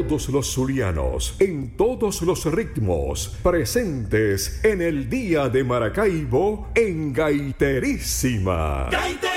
todos los zulianos, en todos los ritmos, presentes en el Día de Maracaibo en Gaiterísima.